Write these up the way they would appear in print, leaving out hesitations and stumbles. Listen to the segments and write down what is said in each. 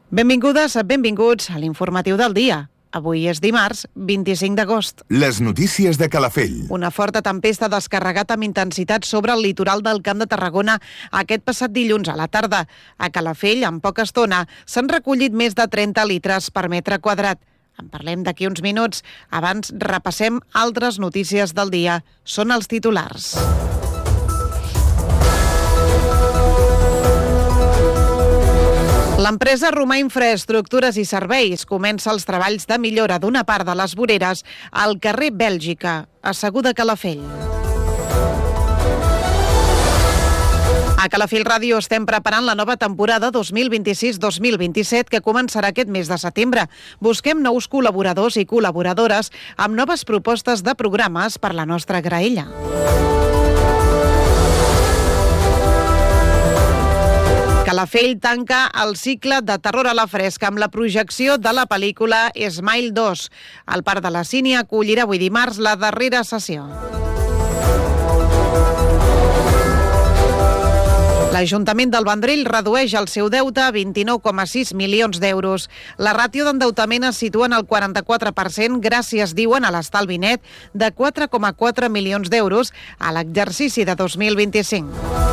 Benvingudes, benvinguts a l'informatiu del dia. Avui és dimarts, 25 d'agost. Les notícies de Calafell. Una forta tempesta ha descarregat amb intensitat sobre el litoral del Camp de Tarragona aquest passat dilluns a la tarda. A Calafell, en poca estona, s'han recollit més de 30 litres per metre quadrat. En parlem d'aquí uns minuts. Abans repassem altres notícies del dia. Són els titulars. L'empresa Romà Infraestructures i Serveis comença els treballs de millora d'una part de les voreres al carrer Bèlgica, a Segur de Calafell. A Calafell Ràdio estem preparant la nova temporada 2026-2027 que començarà aquest mes de setembre. Busquem nous col·laboradors i col·laboradores amb noves propostes de programes per la nostra graella. Calafell tanca el cicle de terror a la fresca amb la projecció de la pel·lícula Smile 2. El Parc de la Sínia acollirà avui dimarts la darrera sessió. L'Ajuntament del Vendrell redueix el seu deute a 29,6 milions d'euros. La ràtio d'endeutament es situa en el 44% gràcies, diuen, a l'estalvi net de 4,4 milions d'euros a l'exercici de 2025.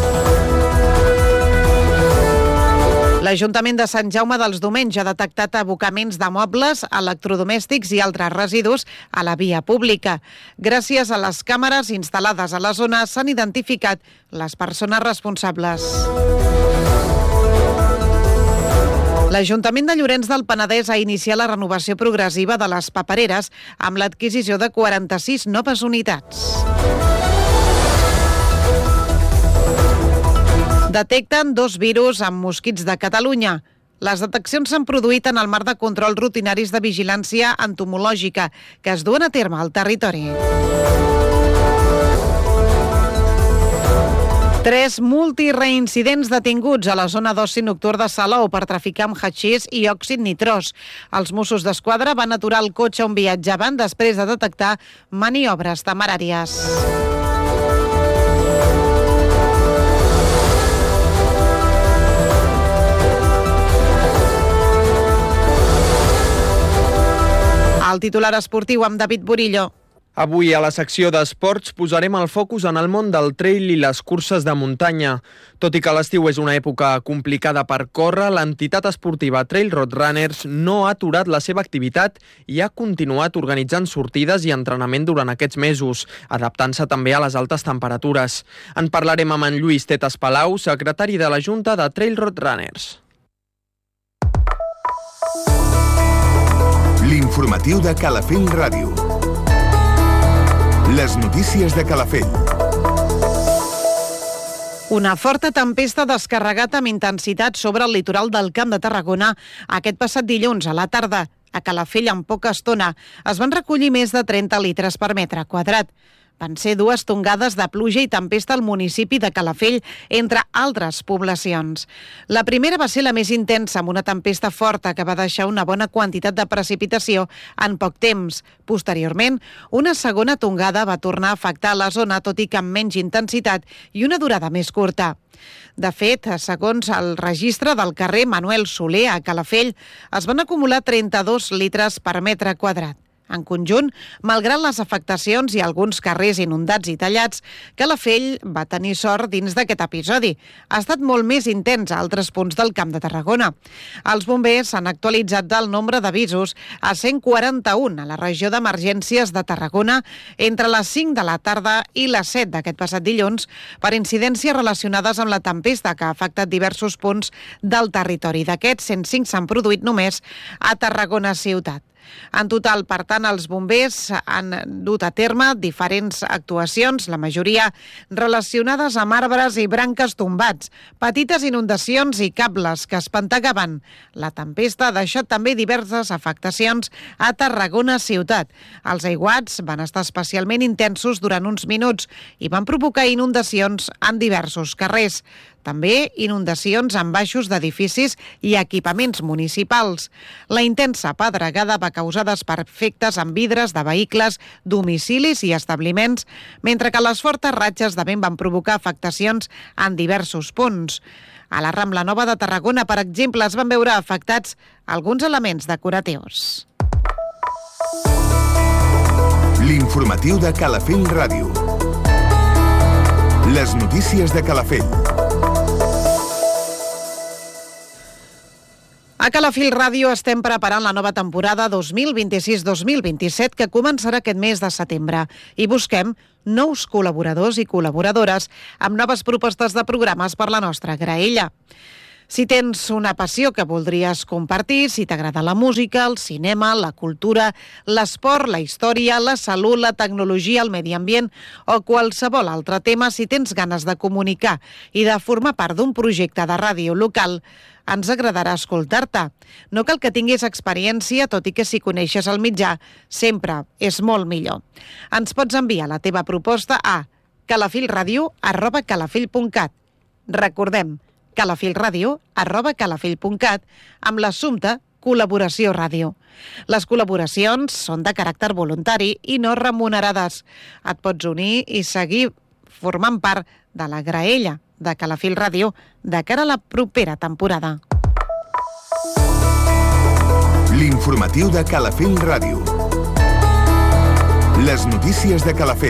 L'Ajuntament de Sant Jaume dels Domenys ha detectat abocaments de mobles, electrodomèstics i altres residus a la via pública. Gràcies a les càmeres instal·lades a la zona s'han identificat les persones responsables. L'Ajuntament de Llorenç del Penedès ha iniciat la renovació progressiva de les papereres amb l'adquisició de 46 noves unitats. Detecten 2 virus amb mosquits de Catalunya. Les deteccions s'han produït en el marc de controls rutinaris de vigilància entomològica que es duen a terme al territori. 3 multireincidents detinguts a la zona d'oci nocturn de Salou per traficar amb hatxís i òxid nitrós. Els Mossos d'Esquadra van aturar el cotxe on viatjaven després de detectar maniobres temeràries. El titular esportiu amb David Burillo. Avui a la secció d'esports posarem el focus en el món del trail i les curses de muntanya. Tot i que l'estiu és una època complicada per córrer, l'entitat esportiva Trail Road Runners no ha aturat la seva activitat i ha continuat organitzant sortides i entrenament durant aquests mesos, adaptant-se també a les altes temperatures. En parlarem amb en Lluís Tetes Palau, secretari de la Junta de Trail Road Runners. L'informatiu de Calafell Ràdio. Les notícies de Calafell. Una forta tempesta ha descarregat amb intensitat sobre el litoral del Camp de Tarragona aquest passat dilluns a la tarda. A Calafell, en poca estona, es van recollir més de 30 litres per metre quadrat. Van ser 2 tongades de pluja i tempesta al municipi de Calafell, entre altres poblacions. La primera va ser la més intensa, amb una tempesta forta que va deixar una bona quantitat de precipitació en poc temps. Posteriorment, una segona tongada va tornar a afectar la zona, tot i que amb menys intensitat i una durada més curta. De fet, segons el registre del carrer Manuel Soler a Calafell, es van acumular 32 litres per metre quadrat. En conjunt, malgrat les afectacions i alguns carrers inundats i tallats, Calafell va tenir sort dins d'aquest episodi. Ha estat molt més intens a altres punts del Camp de Tarragona. Els bombers han actualitzat el nombre d'avisos a 141 a la regió d'emergències de Tarragona entre les 5 de la tarda i les 7 d'aquest passat dilluns per incidències relacionades amb la tempesta que ha afectat diversos punts del territori. D'aquests, 105 s'han produït només a Tarragona ciutat. En total, per tant, els bombers han dut a terme diferents actuacions, la majoria relacionades amb arbres i branques tombats, petites inundacions i cables que es pentegaven. La tempesta ha deixat també diverses afectacions a Tarragona ciutat. Els aiguats van estar especialment intensos durant uns minuts i van provocar inundacions en diversos carrers. També inundacions en baixos d'edificis i equipaments municipals. La intensa pedregada va causar desperfectes en vidres de vehicles, domicilis i establiments, mentre que les fortes ratxes de vent van provocar afectacions en diversos punts. A la Rambla Nova de Tarragona, per exemple, es van veure afectats alguns elements decoratius. L'informatiu de Calafell Ràdio. Les notícies de Calafell. A Calafell Ràdio estem preparant la nova temporada 2026-2027 que començarà aquest mes de setembre i busquem nous col·laboradors i col·laboradores amb noves propostes de programes per la nostra graella. Si tens una passió que voldries compartir, si t'agrada la música, el cinema, la cultura, l'esport, la història, la salut, la tecnologia, el medi ambient o qualsevol altre tema, si tens ganes de comunicar i de formar part d'un projecte de ràdio local, ens agradarà escoltar-te. No cal que tinguis experiència, tot i que si coneixes el mitjà, sempre és molt millor. Ens pots enviar la teva proposta a calafellradio@calafell.cat. Recordem, calafellradio@calafell.cat amb l'assumpte col·laboració ràdio. Les col·laboracions són de caràcter voluntari i no remunerades. Et pots unir i seguir formant part de la graella de Calafell Ràdio de cara a la propera temporada. L'informatiu de Calafell Ràdio. Les notícies de Calafell.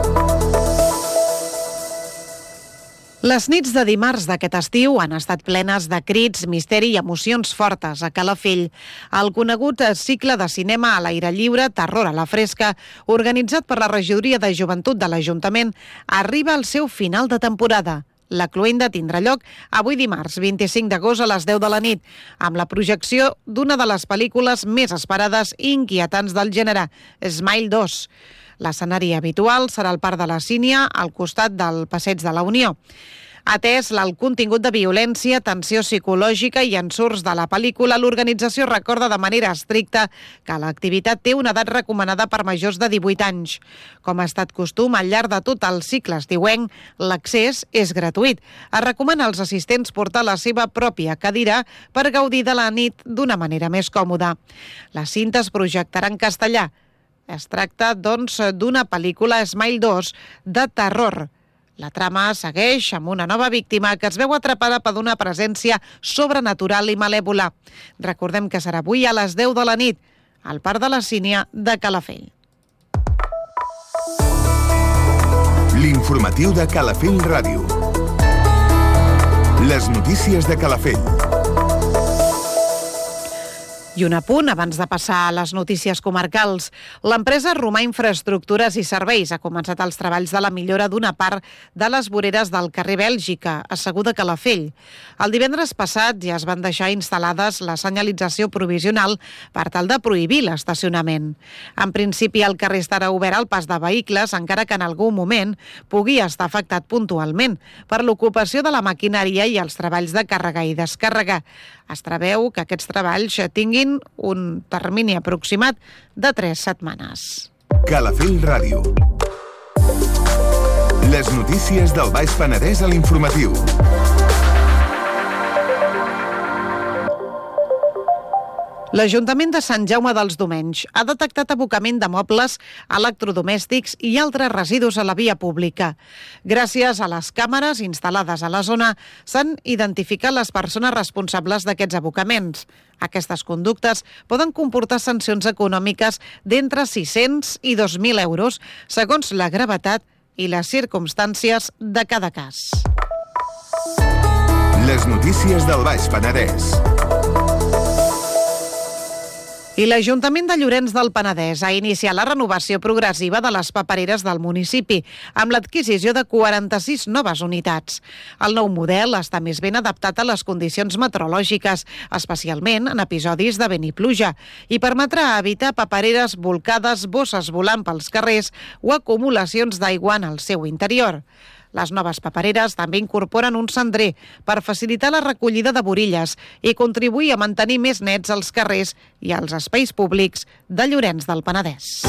Les nits de dimarts d'aquest estiu han estat plenes de crits, misteri i emocions fortes a Calafell. El conegut cicle de cinema a l'aire lliure, Terror a la fresca, organitzat per la Regidoria de Joventut de l'Ajuntament, arriba al seu final de temporada. La cloenda tindrà lloc avui dimarts, 25 d'agost a les 10 de la nit, amb la projecció d'una de les pel·lícules més esperades i inquietants del gènere, Smile 2. L'escenari habitual serà el Parc de la Sínia, al costat del Passeig de la Unió. Atès el contingut de violència, tensió psicològica i ensurts de la pel·lícula, l'organització recorda de manera estricta que l'activitat té una edat recomanada per majors de 18 anys. Com ha estat costum, al llarg de tot el cicle estiuenc, l'accés és gratuït. Es recomana als assistents portar la seva pròpia cadira per gaudir de la nit d'una manera més còmoda. La cinta es projectarà en castellà. Es tracta, doncs, d'una pel·lícula Smile 2 de terror. La trama segueix amb una nova víctima que es veu atrapada per una presència sobrenatural i malèvola. Recordem que serà avui a les 10 de la nit, al Parc de la Sínia de Calafell. L'informatiu de Calafell Ràdio. Les notícies de Calafell. I un apunt abans de passar a les notícies comarcals. L'empresa Romà Infraestructures i Serveis ha començat els treballs de la millora d'una part de les voreres del carrer Bèlgica, asseguda a Calafell. El divendres passat ja es van deixar instal·lades la senyalització provisional per tal de prohibir l'estacionament. En principi, el carrer estarà obert al pas de vehicles, encara que en algun moment pugui estar afectat puntualment per l'ocupació de la maquinària i els treballs de càrrega i descàrrega. Es preveu que aquests treballs tinguin un termini aproximat de 3 setmanes. Calafell Ràdio. Les notícies del Baix Penedès a l'informatiu. L'Ajuntament de Sant Jaume dels Domenys ha detectat abocament de mobles, electrodomèstics i altres residus a la via pública. Gràcies a les càmeres instal·lades a la zona, s'han identificat les persones responsables d'aquests abocaments. Aquestes conductes poden comportar sancions econòmiques d'entre 600 i 2.000 euros, segons la gravetat i les circumstàncies de cada cas. Les notícies del Baix Penedès. I l'Ajuntament de Llorenç del Penedès ha iniciat la renovació progressiva de les papereres del municipi, amb l'adquisició de 46 noves unitats. El nou model està més ben adaptat a les condicions meteorològiques, especialment en episodis de vent i pluja, i permetrà evitar papereres volcades, bosses volant pels carrers o acumulacions d'aigua en el seu interior. Les noves papereres també incorporen un cendrer per facilitar la recollida de borilles i contribuir a mantenir més nets els carrers i els espais públics de Llorenç del Penedès.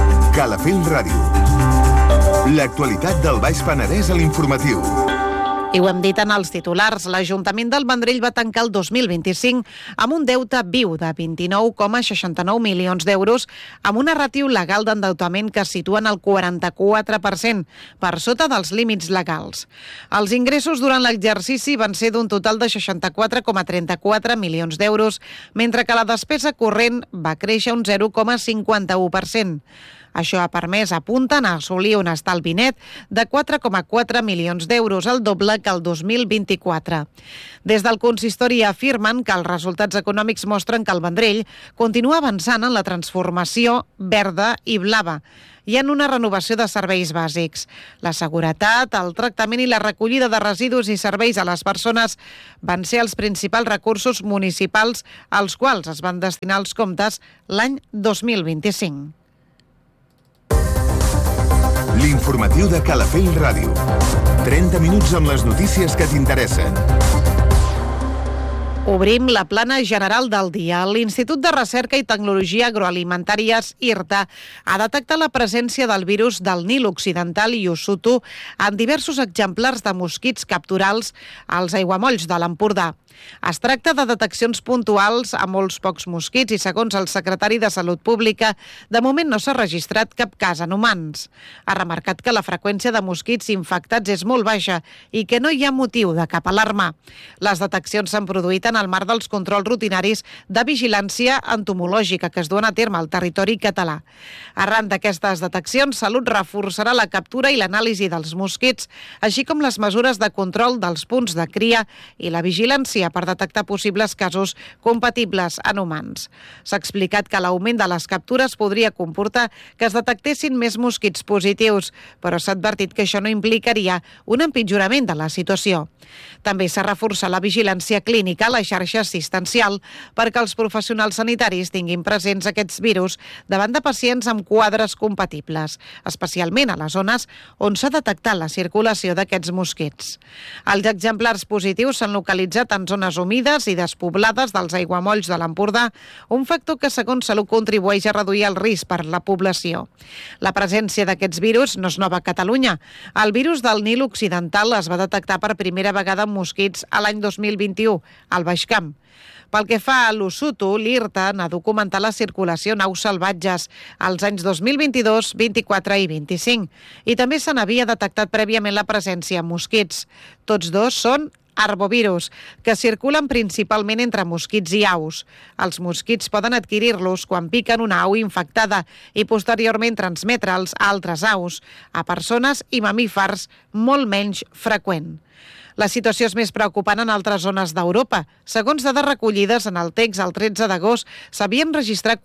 Calafell Ràdio. L'actualitat del Baix Penedès a l'informatiu. I ho hem dit en els titulars, l'Ajuntament del Vendrell va tancar el 2025 amb un deute viu de 29,69 milions d'euros, amb una ràtio legal d'endeutament que es situen al 44%, per sota dels límits legals. Els ingressos durant l'exercici van ser d'un total de 64,34 milions d'euros, mentre que la despesa corrent va créixer un 0,51%. Això ha permès, apunten, a assolir un estalvi net de 4,4 milions d'euros, el doble que el 2024. Des del consistori afirmen que els resultats econòmics mostren que el Vendrell continua avançant en la transformació verda i blava i en una renovació de serveis bàsics. La seguretat, el tractament i la recollida de residus i serveis a les persones van ser els principals recursos municipals als quals es van destinar els comptes l'any 2025. L'informatiu de Calafell Ràdio. 30 minuts amb les notícies que t'interessen. Obrim la plana general del dia. L'Institut de Recerca i Tecnologia Agroalimentàries, IRTA, ha detectat la presència del virus del Nil Occidental i Usutu en diversos exemplars de mosquits capturals als aiguamolls de l'Empordà. Es tracta de deteccions puntuals a molts pocs mosquits i, segons el secretari de Salut Pública, de moment no s'ha registrat cap cas en humans. Ha remarcat que la freqüència de mosquits infectats és molt baixa i que no hi ha motiu de cap alarma. Les deteccions s'han produït en el marc dels controls rutinaris de vigilància entomològica que es duen a terme al territori català. Arran d'aquestes deteccions, Salut reforçarà la captura i l'anàlisi dels mosquits, així com les mesures de control dels punts de cria i la vigilància per detectar possibles casos compatibles en humans. S'ha explicat que l'augment de les captures podria comportar que es detectessin més mosquits positius, però s'ha advertit que això no implicaria un empitjorament de la situació. També s'ha reforçat la vigilància clínica a la xarxa assistencial perquè els professionals sanitaris tinguin presents aquests virus davant de pacients amb quadres compatibles, especialment a les zones on s'ha detectat la circulació d'aquests mosquits. Els exemplars positius s'han localitzat en zones humides i despoblades dels aiguamolls de l'Empordà, un factor que, segons Salut, contribueix a reduir el risc per la població. La presència d'aquests virus no és nova a Catalunya. El virus del Nil Occidental es va detectar per primera vegada en mosquits a l'any 2021, al Baix Camp. Pel que fa a l'Usutu, l'IRTA n'ha documentat la circulació en aus salvatges als anys 2022, 24 i 25, i també se n'havia detectat prèviament la presència en mosquits. Tots dos són arbovirus, que circulen principalment entre mosquits i aus. Els mosquits poden adquirir-los quan piquen una au infectada i posteriorment transmetre'ls a altres aus, a persones i mamífers, molt menys freqüent. La situació és més preocupant en altres zones d'Europa. Segons dades recollides en el text, el 13 d'agost s'havien registrat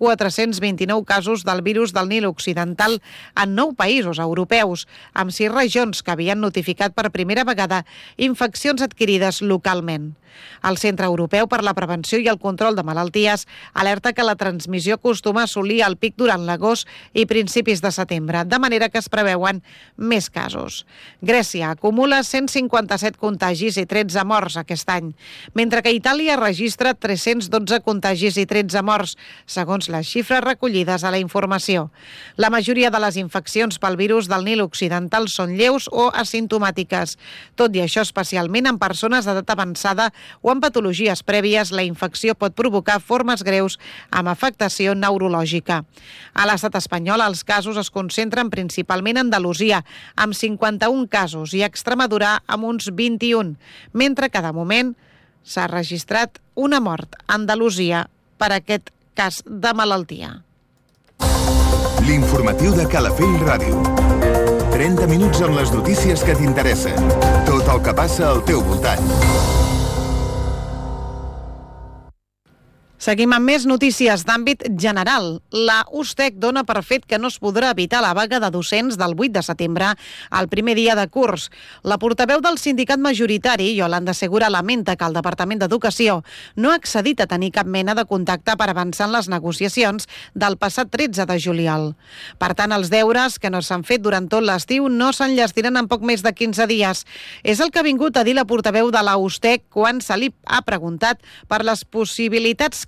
429 casos del virus del Nil Occidental en 9 països europeus, amb 6 regions que havien notificat per primera vegada infeccions adquirides localment. El Centre Europeu per la Prevenció i el Control de Malalties alerta que la transmissió acostuma a assolir el pic durant l'agost i principis de setembre, de manera que es preveuen més casos. Grècia acumula 157 contagis i 13 morts aquest any, mentre que Itàlia registra 312 contagis i 13 morts, segons les xifres recollides a la informació. La majoria de les infeccions pel virus del Nil Occidental són lleus o asimptomàtiques. Tot i això, especialment en persones d'edat avançada o en patologies prèvies, la infecció pot provocar formes greus amb afectació neurològica. A l'estat espanyol, els casos es concentren principalment a Andalusia, amb 51 casos, i a Extremadura, amb uns 21, mentre que de moment s'ha registrat una mort a Andalusia per aquest cas de malaltia. L'informatiu de Calafell Ràdio. 30 minuts amb les notícies que t'interessen. Tot el que passa al teu voltant. Seguim amb més notícies d'àmbit general. La USTEC dona per fet que no es podrà evitar la vaga de docents del 8 de setembre, el primer dia de curs. La portaveu del sindicat majoritari, Yolanda Segura, lamenta que el Departament d'Educació no ha accedit a tenir cap mena de contacte per avançar en les negociacions del passat 13 de juliol. Per tant, els deures que no s'han fet durant tot l'estiu no s'enllestiren en poc més de 15 dies. És el que ha vingut a dir la portaveu de la USTEC quan se li ha preguntat per les possibilitats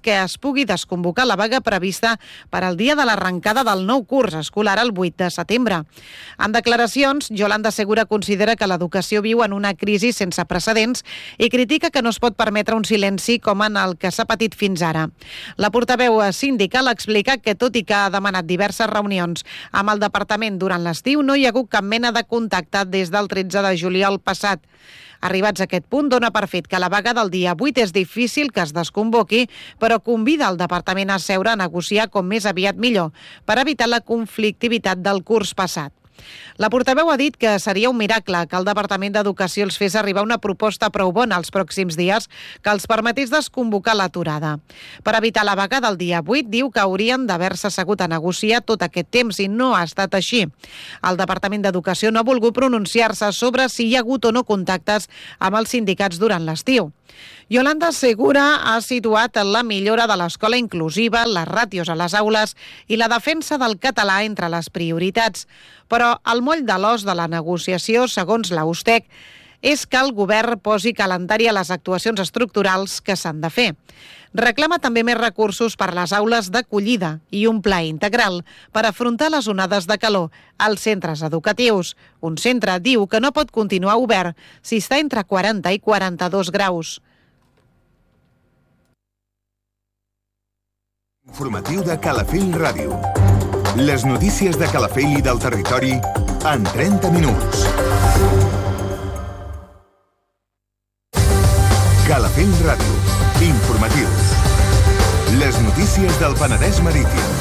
que es pugui desconvocar la vaga prevista per al dia de l'arrencada del nou curs escolar el 8 de setembre. En declaracions, Yolanda Segura considera que l'educació viu en una crisi sense precedents i critica que no es pot permetre un silenci com en el que s'ha patit fins ara. La portaveu sindical explica que, tot i que ha demanat diverses reunions amb el departament durant l'estiu, no hi ha hagut cap mena de contacte des del 13 de juliol passat. Arribats a aquest punt, dona per fet que la vaga del dia 8 és difícil que es desconvoqui, però convida el departament a seure a negociar com més aviat millor per evitar la conflictivitat del curs passat. La portaveu ha dit que seria un miracle que el Departament d'Educació els fes arribar una proposta prou bona els pròxims dies que els permetés desconvocar l'aturada. Per evitar la vaga del dia 8, diu que haurien d'haver-se assegut a negociar tot aquest temps i no ha estat així. El Departament d'Educació no ha volgut pronunciar-se sobre si hi ha hagut o no contactes amb els sindicats durant l'estiu. Yolanda Segura ha situat la millora de l'escola inclusiva, les ràtios a les aules i la defensa del català entre les prioritats. Però el moll de l'os de la negociació, segons la USTEC, és que el govern posi calendari a les actuacions estructurals que s'han de fer. Reclama també més recursos per les aules d'acollida i un pla integral per afrontar les onades de calor als centres educatius. Un centre diu que no pot continuar obert si està entre 40 i 42 graus. Informatiu de Calafell Ràdio. Les notícies de Calafell i del territori en 30 minuts. Calafell Ràdio. Informatius. Les notícies del Penedès Marítim.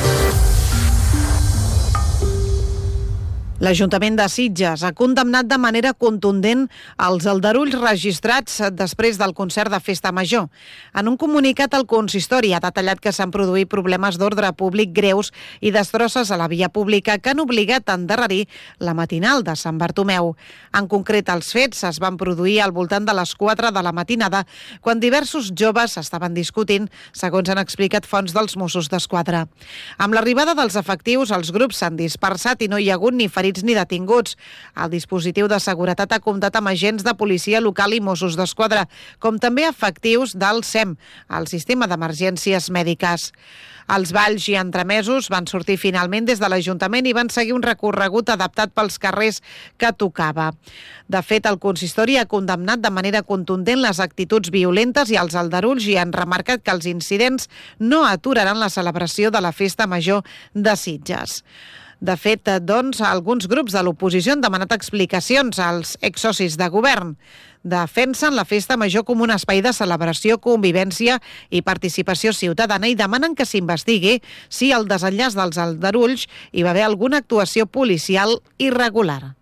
L'Ajuntament de Sitges ha condemnat de manera contundent els aldarulls registrats després del concert de Festa Major. En un comunicat, el consistori ha detallat que s'han produït problemes d'ordre públic greus i destrosses a la via pública que han obligat a endarrerir la matinal de Sant Bartomeu. En concret, els fets es van produir al voltant de les 4 de la matinada, quan diversos joves estaven discutint, segons han explicat fonts dels Mossos d'Esquadra. Amb l'arribada dels efectius, els grups s'han dispersat i no hi ha hagut ni ferits ni detinguts. El dispositiu de seguretat ha comptat amb agents de policia local i Mossos d'Esquadra, com també efectius del SEM, el Sistema d'Emergències Mèdiques. Els balls i entremesos van sortir finalment des de l'Ajuntament i van seguir un recorregut adaptat pels carrers que tocava. De fet, el consistori ha condemnat de manera contundent les actituds violentes i els aldarulls i han remarcat que els incidents no aturaran la celebració de la Festa Major de Sitges. De fet, doncs, alguns grups de l'oposició han demanat explicacions als exsocis de govern. Defensen la Festa Major com un espai de celebració, convivència i participació ciutadana i demanen que s'investigui si al desenllaç dels aldarulls hi va haver alguna actuació policial irregular.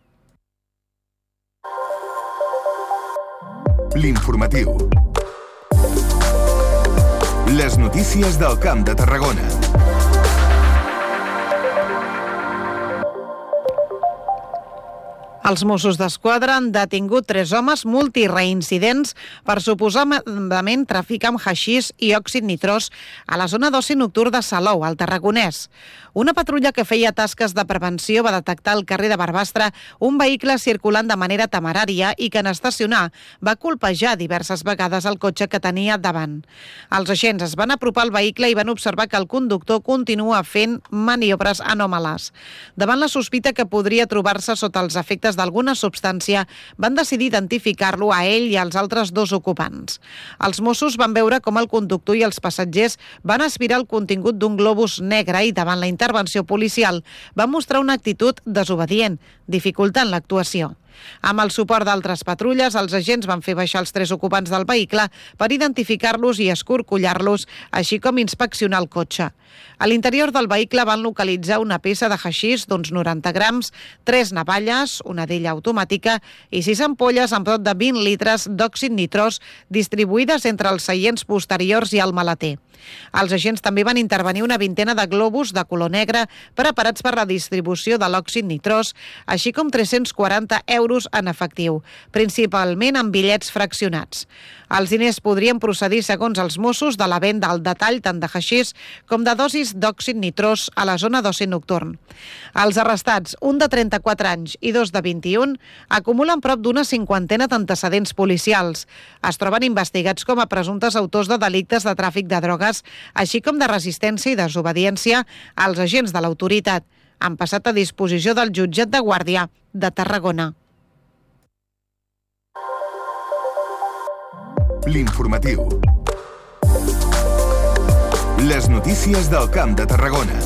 L'informatiu. Les notícies del Camp de Tarragona. Els Mossos d'Esquadra han detingut 3 homes multireincidents per suposadament tràfic amb haixís i òxid nitrós a la zona d'oci nocturn de Salou, al Tarragonès. Una patrulla que feia tasques de prevenció va detectar al carrer de Barbastre un vehicle circulant de manera temerària i que en estacionar va colpejar diverses vegades el cotxe que tenia davant. Els agents es van apropar al vehicle i van observar que el conductor continua fent maniobres anòmales. Davant la sospita que podria trobar-se sota els efectes d'alguna substància, van decidir identificar-lo a ell i als altres 2 ocupants. Els Mossos van veure com el conductor i els passatgers van aspirar el contingut d'un globus negre i davant la intervenció policial van mostrar una actitud desobedient, dificultant l'actuació. Amb el suport d'altres patrulles, els agents van fer baixar els 3 ocupants del vehicle per identificar-los i escorcollar-los, així com inspeccionar el cotxe. A l'interior del vehicle van localitzar una peça de haixís d'uns 90 grams, 3 navalles, una d'ella automàtica i 6 ampolles amb prop de 20 litres d'òxid nitrós distribuïdes entre els seients posteriors i el maleter. Els agents també van intervenir una vintena de globus de color negre preparats per la distribució de l'òxid nitrós, així com 340 € euros en efectiu, principalment en bitllets fraccionats. Els diners podrien procedir, segons els Mossos, de la venda al detall tant de haixís com de dosis d'òxid nitrós a la zona d'oci nocturn. Els arrestats, un de 34 anys i dos de 21, acumulen prop d'una cinquantena d'antecedents policials. Es troben investigats com a presumptes autors de delictes de tràfic de drogues, així com de resistència i desobediència als agents de l'autoritat. Han passat a disposició del jutjat de Guàrdia de Tarragona. L'informatiu. Les notícies del Camp de Tarragona.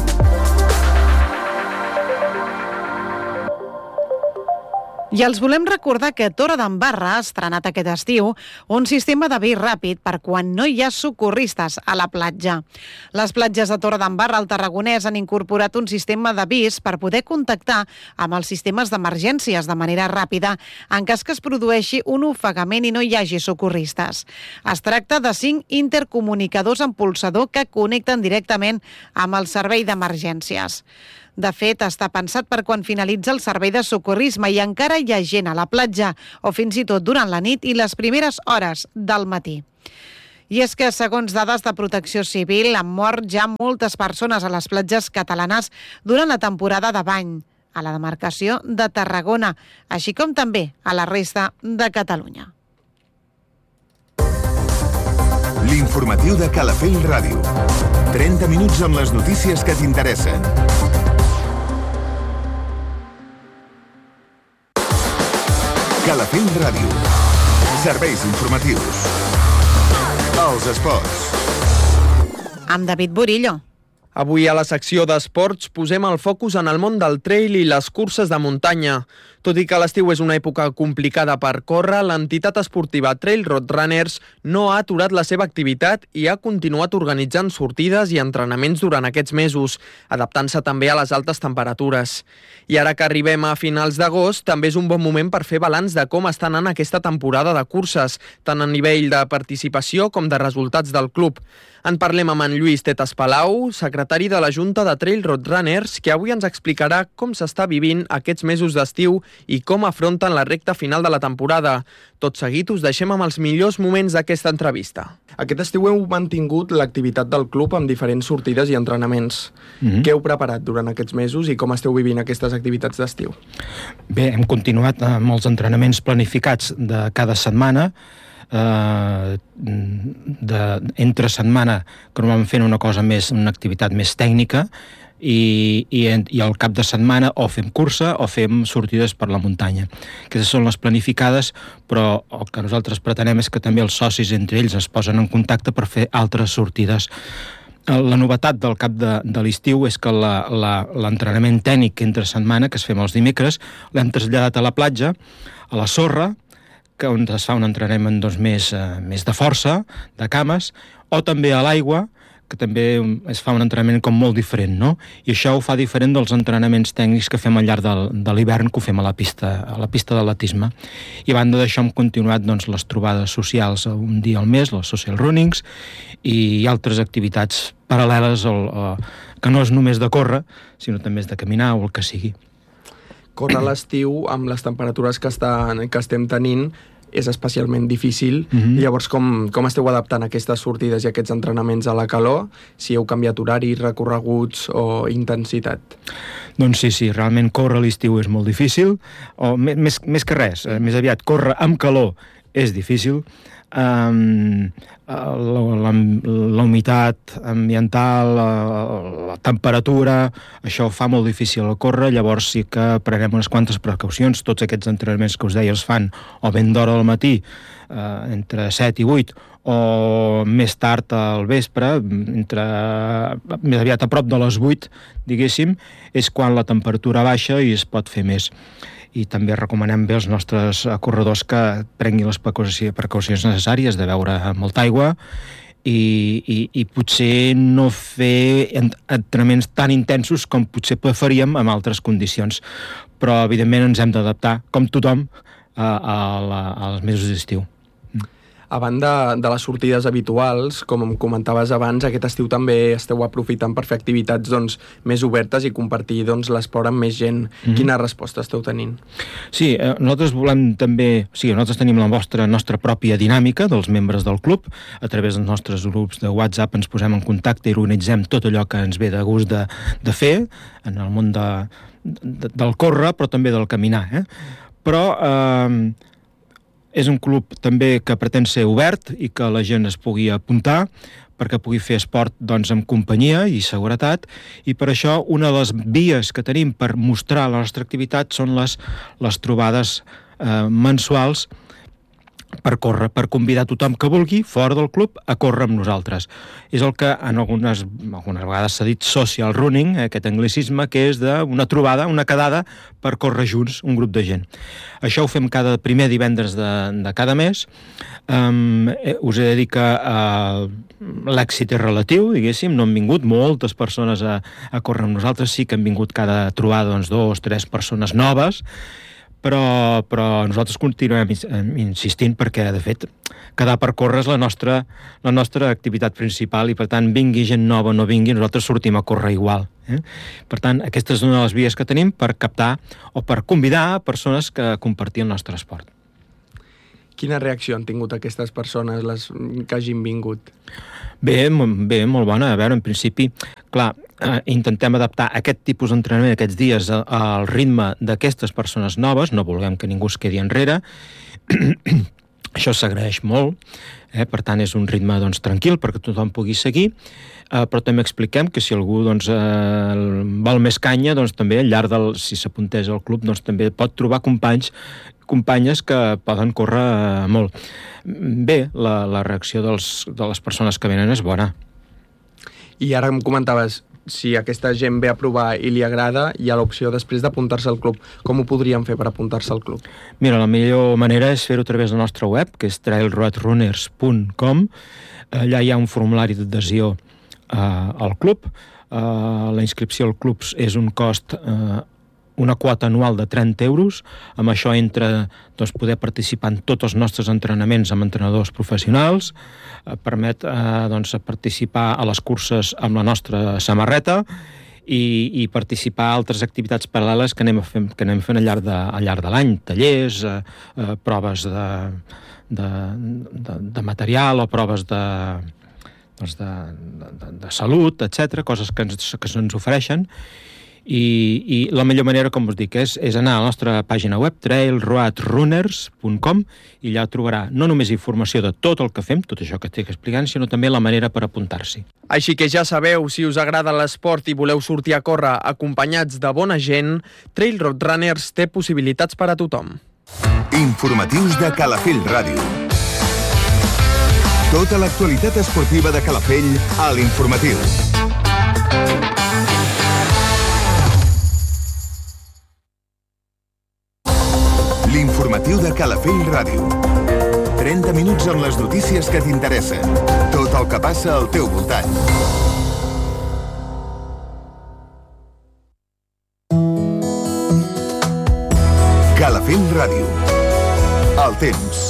I els volem recordar que Torredembarra ha estrenat aquest estiu un sistema d'avís ràpid per quan no hi ha socorristes a la platja. Les platges de Torredembarra al Tarragonès han incorporat un sistema d'avís per poder contactar amb els sistemes d'emergències de manera ràpida en cas que es produeixi un ofegament i no hi hagi socorristes. Es tracta de 5 intercomunicadors amb pulsador que connecten directament amb el servei d'emergències. De fet, està pensat per quan finalitza el servei de socorrisme i encara hi ha gent a la platja o fins i tot durant la nit i les primeres hores del matí. I és que, segons dades de Protecció Civil, han mort ja moltes persones a les platges catalanes durant la temporada de bany, a la demarcació de Tarragona, així com també a la resta de Catalunya. L'informatiu de Calafell Ràdio. 30 minuts amb les notícies que t'interessen. Calafell Ràdio. Serveis informatius. Els esports. Amb David Burillo. Avui a la secció d'esports posem el focus en el món del trail i les curses de muntanya. Tot i que l'estiu és una època complicada per córrer, l'entitat esportiva Trail Road Runners no ha aturat la seva activitat i ha continuat organitzant sortides i entrenaments durant aquests mesos, adaptant-se també a les altes temperatures. I ara que arribem a finals d'agost, també és un bon moment per fer balanç de com està anant aquesta temporada de curses, tant a nivell de participació com de resultats del club. En parlem amb en Lluís Tetas Palau, secretari de la Junta de Trail Road Runners, que avui ens explicarà com s'està vivint aquests mesos d'estiu i com afronten la recta final de la temporada. Tot seguit us deixem amb els millors moments d'aquesta entrevista. Aquest estiu heu mantingut l'activitat del club amb diferents sortides i entrenaments. Què heu preparat durant aquests mesos i com esteu vivint aquestes activitats d'estiu? Bé, hem continuat amb els entrenaments planificats de cada setmana, entre setmana que normalment fent una activitat més tècnica i al cap de setmana o fem cursa o fem sortides per la muntanya. Aquestes són les planificades, però el que nosaltres pretenem és que també els socis entre ells es posen en contacte per fer altres sortides. La novetat del cap de l'estiu és que l'entrenament tècnic entre setmana, que es fem els dimecres, l'hem traslladat a la platja, a la sorra, on es fa un entrenament més de força, de cames, o també a l'aigua, que també es fa un entrenament com molt diferent, no? I això ho fa diferent dels entrenaments tècnics que fem al llarg de l'hivern, que ho fem a la pista d'atletisme. I a banda d'això hem continuat les trobades socials un dia al mes, les social runnings, i altres activitats paral·leles que no és només de córrer, sinó també és de caminar o el que sigui. Córrer a l'estiu, amb les temperatures que estem tenint, és especialment difícil. Llavors, com esteu adaptant aquestes sortides i aquests entrenaments a la calor? Si heu canviat horari, recorreguts o intensitat? Doncs sí, realment córrer a l'estiu és molt difícil, o més que res, més aviat córrer amb calor és difícil. La humitat ambiental, la temperatura, això fa molt difícil el córrer. Llavors sí que prenem unes quantes precaucions. Tots aquests entrenaments que us deia es fan o ben d'hora al matí, entre 7 i 8, o més tard al vespre, més aviat a prop de les 8, diguéssim, és quan la temperatura baixa i es pot fer més. I també recomanem bé als nostres corredors que prenguin les precaucions necessàries de beure molta aigua i potser no fer entrenaments tan intensos com potser preferíem en altres condicions. Però, evidentment, ens hem d'adaptar, com tothom, als mesos d'estiu. A banda de les sortides habituals, com em comentaves abans, aquest estiu també esteu aprofitant per fer activitats més obertes i compartir l'esport amb més gent. Quina resposta esteu tenint? Sí, nosaltres volem també... nosaltres tenim la nostra pròpia dinàmica dels membres del club. A través dels nostres grups de WhatsApp ens posem en contacte i organitzem tot allò que ens ve de gust de fer en el món del córrer, però també del caminar. Però... és un club també que pretén ser obert i que la gent es pugui apuntar perquè pugui fer esport amb companyia i seguretat, i per això una de les vies que tenim per mostrar la nostra activitat són les trobades mensuals per córrer, per convidar tothom que vulgui, fora del club, a córrer amb nosaltres. És el que en algunes vegades s'ha dit social running, aquest anglicisme, que és una trobada, una quedada per córrer junts, un grup de gent. Això ho fem cada primer divendres de cada mes. Us he de dir que l'èxit és relatiu, diguéssim, no han vingut moltes persones a córrer amb nosaltres, sí que han vingut cada trobada 2 o 3 persones noves, però nosaltres continuem insistint perquè, de fet, quedar per córrer és la nostra activitat principal i, per tant, vingui gent nova o no vingui, nosaltres sortim a córrer igual. Per tant, aquesta és una de les vies que tenim per captar o per convidar persones que compartir el nostre esport. Quina reacció han tingut aquestes persones, les que hagin vingut? Bé, molt bona. A veure, en principi, clar, intentem adaptar aquest tipus d'entrenament aquests dies al ritme d'aquestes persones noves, no volem que ningú es quedi enrere. Això s'agraeix molt, per tant és un ritme tranquil perquè tothom pugui seguir, però també expliquem que si algú vol més canya, també al llarg si s'apuntés al club també pot trobar companyes que poden córrer molt. Bé, la reacció de les persones que venen és bona. I ara em comentaves, si aquesta gent ve a provar i li agrada, hi ha l'opció després d'apuntar-se al club. Com ho podríem fer per apuntar-se al club? Mira, la millor manera és fer-ho a través de la nostra web, que és trailroadrunners.com. Allà hi ha un formulari d'adhesió al club. La inscripció al club és un cost, una quota anual de 30 euros. Amb això entra poder participar en tots els nostres entrenaments amb entrenadors professionals, permet participar a les curses amb la nostra samarreta i participar a altres activitats paral·leles que anem fent al llarg de l'any, tallers, proves de material o proves de salut, etc., coses que ens ofereixen. I la millor manera, com us dic, és anar a la nostra pàgina web, trailroadrunners.com, i allà trobarà no només informació de tot el que fem, tot això que estic explicant, sinó també la manera per apuntar-s'hi. Així que ja sabeu, si us agrada l'esport i voleu sortir a córrer acompanyats de bona gent, Trail Road Runners té possibilitats per a tothom. Informatius de Calafell Ràdio. Tota l'actualitat esportiva de Calafell a l'Informatiu. L'Informatiu de Calafell Ràdio. 30 minuts amb les notícies que t'interessen. Tot el que passa al teu voltant. Calafell Ràdio. El temps.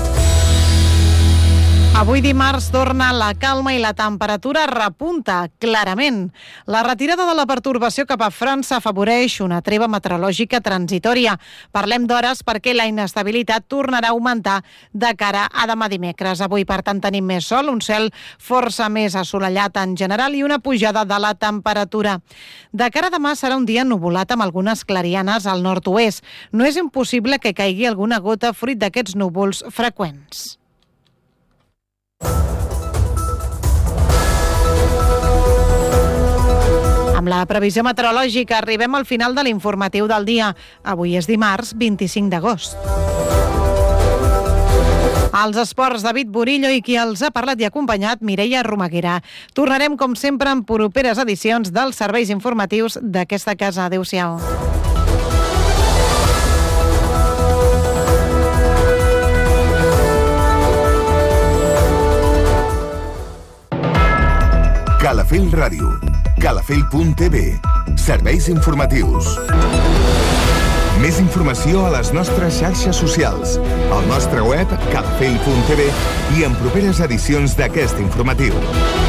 Avui dimarts torna la calma i la temperatura repunta clarament. La retirada de la pertorbació cap a França afavoreix una treva meteorològica transitòria. Parlem d'hores perquè la inestabilitat tornarà a augmentar de cara a demà dimecres. Avui, per tant, tenim més sol, un cel força més assolellat en general i una pujada de la temperatura. De cara a demà serà un dia nuvolat amb algunes clarianes al nord-oest. No és impossible que caigui alguna gota fruit d'aquests núvols freqüents. Amb la previsió meteorològica arribem al final de l'informatiu del dia. Avui és dimarts 25 d'agost. Als esports, David Burillo, i qui els ha parlat i acompanyat, Mireia Romaguera. Tornarem, com sempre, en properes edicions dels serveis informatius d'aquesta casa. Adéu-siau. Calafell Ràdio. Calafell.tv. Serveis informatius. Més informació a les nostres xarxes socials, al nostre web calafell.tv i en properes edicions d'aquest informatiu.